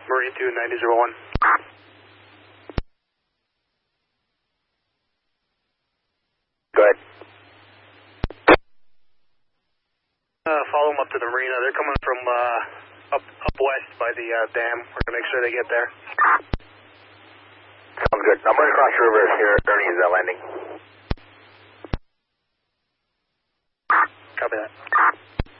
Marine 2, 9001. Go ahead. Follow them up to the marina. They're coming from up west by the dam. We're going to make sure they get there. Sounds good. I'm right across the river here. Ernie is landing. Copy that.